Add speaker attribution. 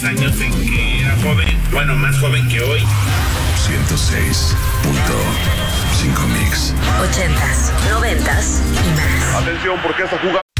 Speaker 1: Años en que era joven, bueno, más joven que hoy.
Speaker 2: 106.5 Mix.
Speaker 3: 80s, 90s y más.
Speaker 4: Atención porque esta jugada